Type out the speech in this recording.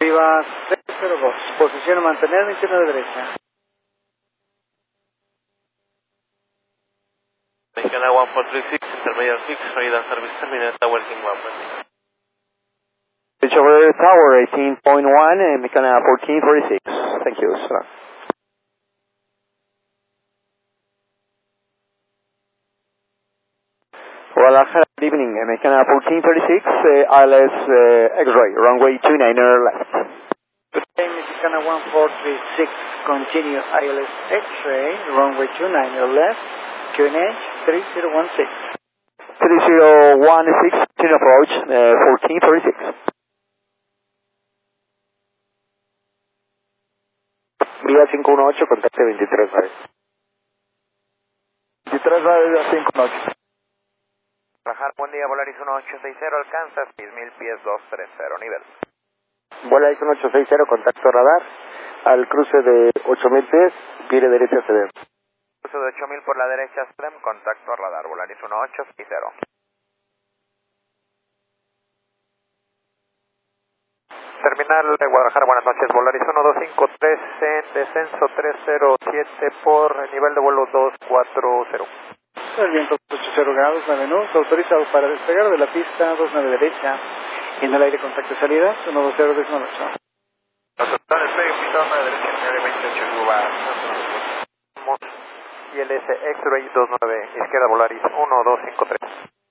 Arriba 302, posición a mantener, 29 derecha. Mexicana 1436, intermediate 6, radar service terminal, tower 1. Chevrolet Tower 18.1, Mexicana 1436. Thank you, sir. Guadalajara, good evening, Mexicana 1436, ILS X-ray, runway 29er left. Today, Mexicana 1436, continue ILS X-ray, runway 29er left, QNH 3016. 3016, continue approach, 1436. Vía 518, contacte 23 23 518. Bajar, buen día, Volaris 1860, alcanza 6000 pies 230, nivel. Volaris 1860, contacto radar, al cruce de 8000 pies, vire derecha CDM. Cruce de 8000 por la derecha, SLEM, contacto a radar, Volaris 1860. Terminal de Guadalajara, buenas noches, Volaris 1253 en descenso 307 por nivel de vuelo 240. El viento 80 grados, 9 nudos, autorizado para despegar de la pista 29 derecha. En el aire contacto de salida, 120 19. Total despegue, pista 9 derecha, nivel 28, Cuba. ILS X-Ray 29, izquierda Volaris 1253.